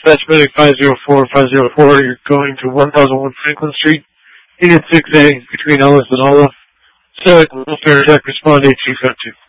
Dispatch Medic 504, you're going to 1001 Franklin Street, Unit 6A, between Ellis and Olive. Select Welfare Attack, respond 8252.